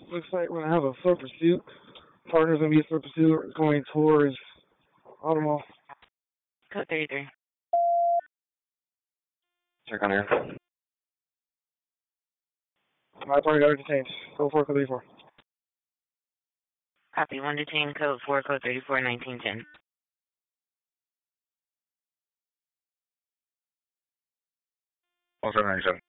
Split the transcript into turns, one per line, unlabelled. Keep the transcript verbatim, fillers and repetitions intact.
looks like we're gonna have a foot pursuit. Partner's gonna be a foot pursuit going towards Automall.
Code thirty-three.
Check on here.
My partner got detained. Go for code thirty-four.
Copy. One detained. Code four. Code thirty-four. Nineteen ten.
Also ninety-seven.